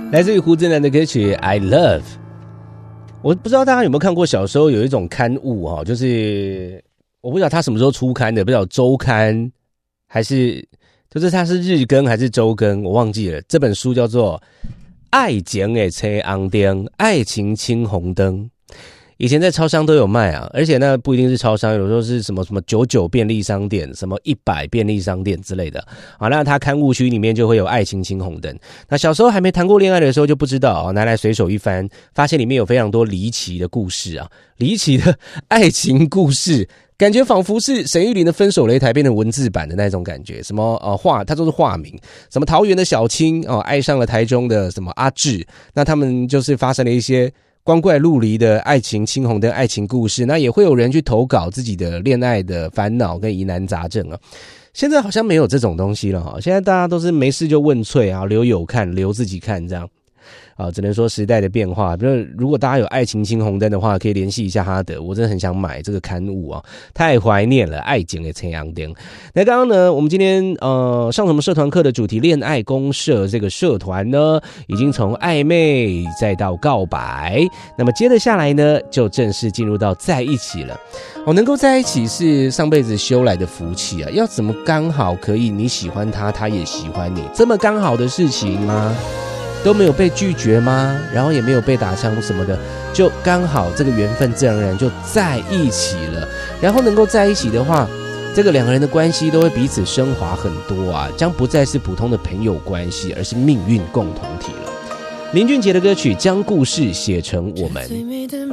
来自于胡子男的歌曲 I Love。 我不知道大家有没有看过，小时候有一种刊物就是我不知道它什么时候出刊的，不知道周刊还是就是它是日更还是周更，我忘记了。这本书叫做爱情的青红灯，爱情青红灯。以前在超商都有卖啊，而且那不一定是超商，有时候是什么99便利商店，什么100便利商店之类的。好，那它刊物区里面就会有爱情青红灯。那小时候还没谈过恋爱的时候就不知道，拿来随手一翻，发现里面有非常多离奇的故事啊，离奇的爱情故事。感觉仿佛是沈玉琳的分手擂台变成文字版的那种感觉，什么它都是化名，什么桃园的小青爱上了台中的什么阿志，那他们就是发生了一些光怪陆离的爱情青红灯爱情故事，那也会有人去投稿自己的恋爱的烦恼跟疑难杂症啊。现在好像没有这种东西了现在大家都是没事就问脆啊，留有看，留自己看这样。只能说时代的变化。如果大家有爱情青红灯的话，可以联系一下哈德，我真的很想买这个刊物太怀念了爱情的青红灯。那刚刚呢，我们今天上什么社团课的主题恋爱公社这个社团呢，已经从暧昧再到告白，那么接着下来呢，就正式进入到在一起了。能够在一起是上辈子修来的福气啊，要怎么刚好可以你喜欢他，他也喜欢你，这么刚好的事情吗？都没有被拒绝吗？然后也没有被打枪什么的，就刚好这个缘分自然而然就在一起了。然后能够在一起的话，这个两个人的关系都会彼此升华很多啊，将不再是普通的朋友关系，而是命运共同体了。林俊杰的歌曲《将故事写成我们》。